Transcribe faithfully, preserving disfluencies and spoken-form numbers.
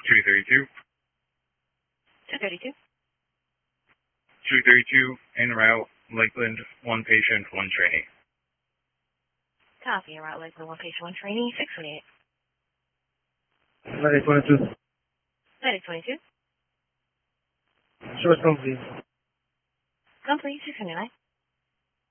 two thirty-two. two thirty-two. two thirty-two, en route, Lakeland, one patient, one trainee. Copy, en route, Lakeland, one patient, one trainee, six twenty-eight. Medic twenty-two. Medic twenty-two. Short complete. Complete, six twenty-nine.